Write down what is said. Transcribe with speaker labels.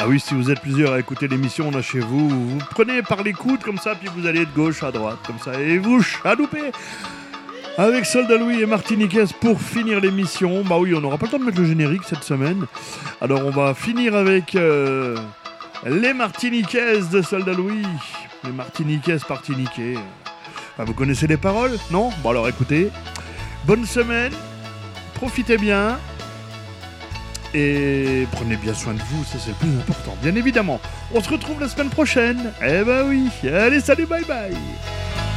Speaker 1: Ah oui, si vous êtes plusieurs à écouter l'émission, on a chez vous, vous prenez par les coudes comme ça, puis vous allez de gauche à droite, comme ça, et vous chaloupez avec Soldat Louis et Martiniquez pour finir l'émission. Bah oui, on n'aura pas le temps de mettre le générique cette semaine. Alors on va finir avec les Martiniquez de Soldat Louis. Les Martiniquez partiniqués. Bah, vous connaissez les paroles, non? Bon alors écoutez, bonne semaine, profitez bien. Et prenez bien soin de vous, ça c'est le plus important, bien évidemment. On se retrouve la semaine prochaine. Eh ben oui, allez, salut, bye bye.